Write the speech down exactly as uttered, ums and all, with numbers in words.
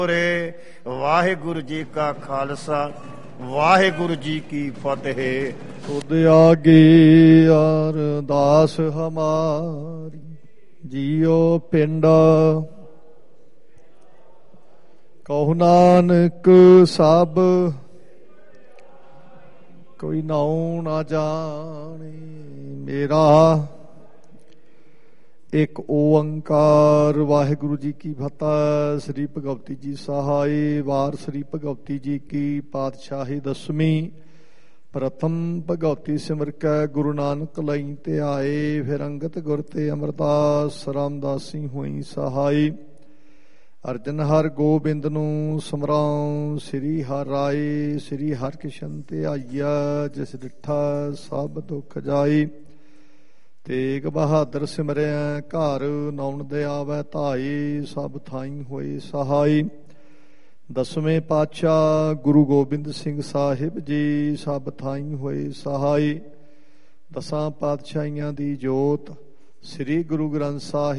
ਵਾਹਿਗੁਰੂ ਜੀ ਕਾ ਖਾਲਸਾ ਵਾਹਿਗੁਰੂ ਜੀ ਕੀ ਫਤਿਹ। ਤੁਧ ਆਗੇ ਅਰਦਾਸ ਹਮਾਰੀ, ਜੀਉ ਪਿੰਡ ਕਹੁ ਨਾਨਕ ਸਭ ਕੋਈ ਨਾਉ ਨਾ ਜਾਣੇ। ਮੇਰਾ ਇੱਕ ਓੰਕਾਰ ਵਾਹਿਗੁਰੂ ਜੀ ਕੀ ਫਤਿਹ। ਸ੍ਰੀ ਭਗਵਤੀ ਜੀ ਸਹਾਈ। ਵਾਰ ਸ੍ਰੀ ਭਗਵਤੀ ਜੀ ਕੀ ਪਾਤਸ਼ਾਹੀ ਦਸਵੀਂ। ਪ੍ਰਥਮ ਭਗਵਤੀ ਸਿਮਰ ਕੈ ਗੁਰੂ ਨਾਨਕ ਲਈ ਧਿਆਏ। ਫਿਰ ਅੰਗਤ ਗੁਰ ਤੇ ਅਮਰਦਾਸ ਰਾਮਦਾਸੀ ਹੋਈ ਸਹਾਈ। ਅਰਜਨ ਹਰ ਗੋਬਿੰਦ ਨੂੰ ਸਮਰਾਉ। ਸ੍ਰੀ ਹਰਿ ਰਾਏ ਸ੍ਰੀ ਹਰਿ ਕ੍ਰਿਸ਼ਨ ਧਿਆਈਆ। ਜਿਸ ਡਿਠਾ ਸਭ ਦੁੱਖ ਜਾਈ। ਤੇਗ ਬਹਾਦਰ ਸਿਮਰਿਆ ਘਰ ਨਾਉਣ ਦੇ ਆਵੈ ਧਾਈ। ਸਭ ਥਾਈ ਹੋਏ ਸਹਾਈ। ਦਸਵੇਂ ਪਾਤਸ਼ਾਹ ਗੁਰੂ ਗੋਬਿੰਦ ਸਿੰਘ ਸਾਹਿਬ ਜੀ ਸਭ ਥਾਈ ਹੋਏ ਸਹਾਈ। ਦਸਾਂ ਪਾਤਸ਼ਾਹੀਆਂ ਦੀ ਜੋਤ ਸ੍ਰੀ ਗੁਰੂ ਗ੍ਰੰਥ ਸਾਹਿਬ